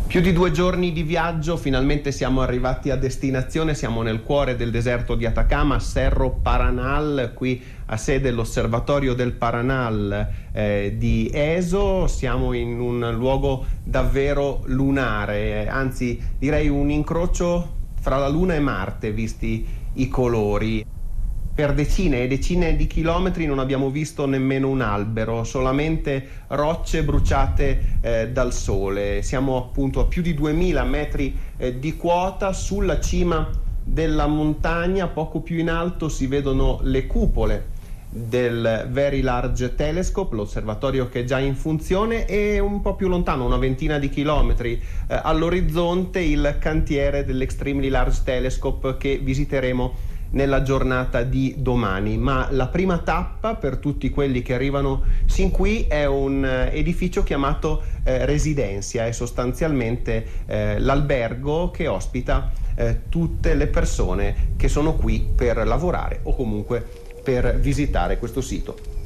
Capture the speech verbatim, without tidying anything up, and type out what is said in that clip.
Più di due giorni di viaggio, finalmente siamo arrivati a destinazione, siamo nel cuore del deserto di Atacama, Cerro Paranal, qui ha sede l'osservatorio del Paranal eh, di Eso. Siamo in un luogo davvero lunare, anzi direi un incrocio fra la Luna e Marte, visti i colori. Per decine e decine di chilometri non abbiamo visto nemmeno un albero, solamente rocce bruciate eh, dal sole. Siamo appunto a più di duemila metri eh, di quota sulla cima della montagna. Poco più in alto si vedono le cupole del Very Large Telescope, l'osservatorio che è già in funzione, e un po' più lontano, una ventina di chilometri eh, all'orizzonte, il cantiere dell'Extremely Large Telescope che visiteremo nella giornata di domani. Ma la prima tappa per tutti quelli che arrivano sin qui è un eh, edificio chiamato eh, Residencia, è sostanzialmente eh, l'albergo che ospita eh, tutte le persone che sono qui per lavorare o comunque per visitare questo sito.